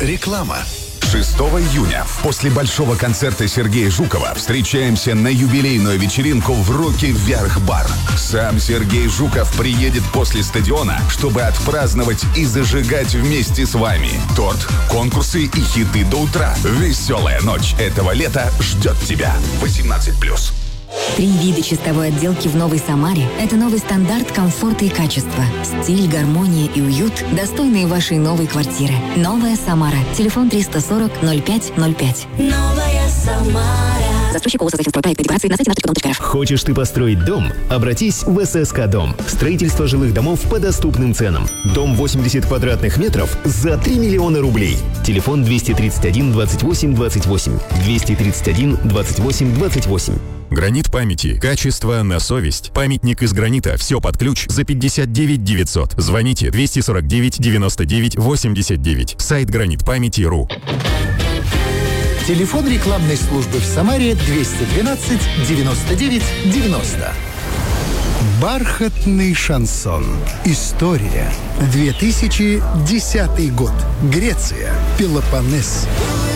Реклама. 6 июня после большого концерта Сергея Жукова встречаемся на юбилейную вечеринку в «Руки вверх бар». Сам Сергей Жуков приедет после стадиона, чтобы отпраздновать и зажигать вместе с вами. Торт, конкурсы и хиты до утра. Веселая ночь этого лета ждет тебя. 18+. 3 вида чистовой отделки в Новой Самаре – это новый стандарт комфорта и качества. Стиль, гармония и уют, достойные вашей новой квартиры. Новая Самара. Телефон 340-0505. Новая Самара. Застройщик Колосов-Проектной декларации на сайте наш.дом.рф. Хочешь ты построить дом? Обратись в ССК Дом. Строительство жилых домов по доступным ценам. Дом 80 квадратных метров за 3 миллиона рублей. Телефон 231 28 28. 231 28 28. Гранит памяти. Качество на совесть. Памятник из гранита. Все под ключ за 59 900. Звоните 249 99 89. Сайт гранитпамяти.ру. Телефон рекламной службы в Самаре 212 99 90. Бархатный шансон. История. 2010 год. Греция. Пелопоннес.